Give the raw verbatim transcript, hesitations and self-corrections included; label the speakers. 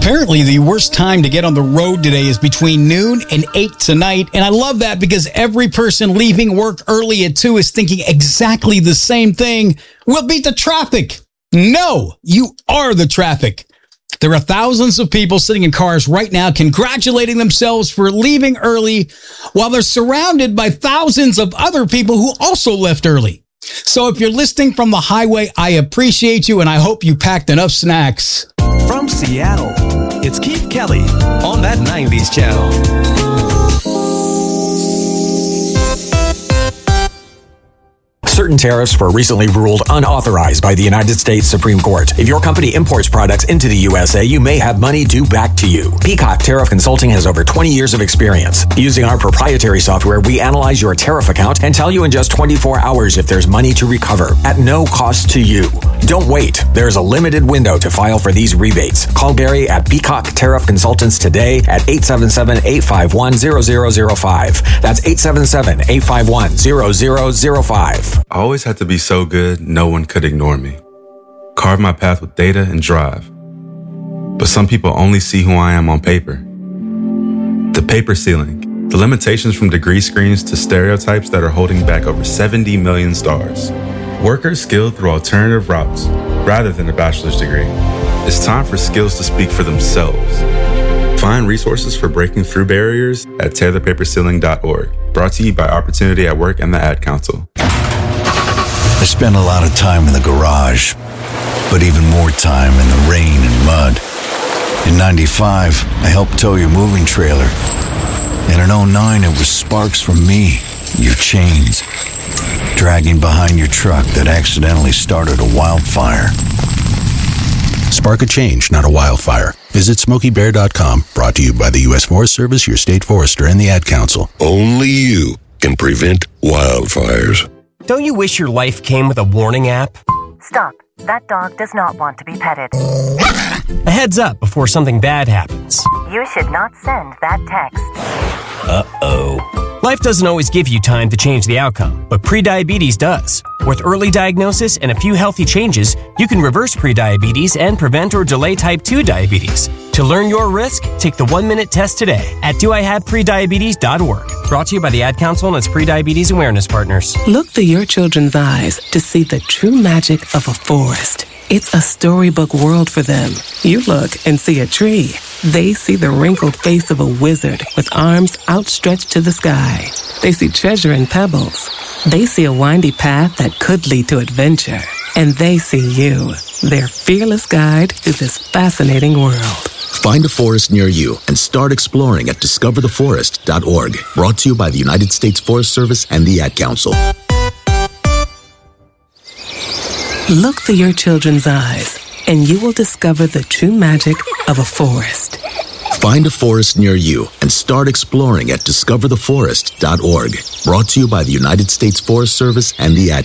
Speaker 1: Apparently, the worst time to get on the road today is between noon and eight tonight. And I love that because every person leaving work early at two is thinking exactly the same thing. We'll beat the traffic. No, you are the traffic. There are thousands of people sitting in cars right now congratulating themselves for leaving early while they're surrounded by thousands of other people who also left early. So if you're listening from the highway, I appreciate you and I hope you packed enough snacks.
Speaker 2: From Seattle, it's Keith Kelly on that nineties channel.
Speaker 3: Certain tariffs were recently ruled unauthorized by the United States Supreme Court. If your company imports products into the U S A, you may have money due back to you. Peacock Tariff Consulting has over twenty years of experience. Using our proprietary software, we analyze your tariff account and tell you in just twenty-four hours if there's money to recover at no cost to you. Don't wait. There's a limited window to file for these rebates. Call Gary at Peacock Tariff Consultants today at eight seven seven, eight five one, zero zero zero five. That's eight seven seven, eight five one, zero zero zero five.
Speaker 4: I always had to be so good, no one could ignore me. Carve my path with data and drive. But some people only see who I am on paper. The paper ceiling, the limitations from degree screens to stereotypes that are holding back over seventy million stars. Workers skilled through alternative routes rather than a bachelor's degree. It's time for skills to speak for themselves. Find resources for breaking through barriers at tear the paper ceiling dot org. Brought to you by Opportunity at Work and the Ad Council.
Speaker 5: I spent a lot of time in the garage, but even more time in the rain and mud. In ninety-five, I helped tow your moving trailer. And in oh nine, it was sparks from me, your chains, dragging behind your truck that accidentally started a wildfire.
Speaker 6: Spark a change, not a wildfire. Visit Smokey Bear dot com, brought to you by the U S Forest Service, your state forester, and the Ad Council.
Speaker 7: Only you can prevent wildfires.
Speaker 2: Don't you wish your life came with a warning app?
Speaker 8: Stop. That dog does not want to be petted.
Speaker 2: A heads up before something bad happens.
Speaker 8: You should not send that text.
Speaker 2: Uh-oh. Life doesn't always give you time to change the outcome, but prediabetes does. With early diagnosis and a few healthy changes, you can reverse prediabetes and prevent or delay type two diabetes. To learn your risk, take the one-minute test today at do I have prediabetes dot org. Brought to you by the Ad Council and its prediabetes awareness partners.
Speaker 9: Look through your children's eyes to see the true magic of a forest. It's a storybook world for them. You look and see a tree. They see the wrinkled face of a wizard with arms outstretched to the sky. They see treasure in pebbles. They see a windy path that could lead to adventure. And they see you, their fearless guide through this fascinating world.
Speaker 6: Find a forest near you and start exploring at discover the forest dot org. Brought to you by the United States Forest Service and the Ad Council.
Speaker 9: Look through your children's eyes, and you will discover the true magic of a forest.
Speaker 6: Find a forest near you and start exploring at discover the forest dot org. Brought to you by the United States Forest Service and the Ad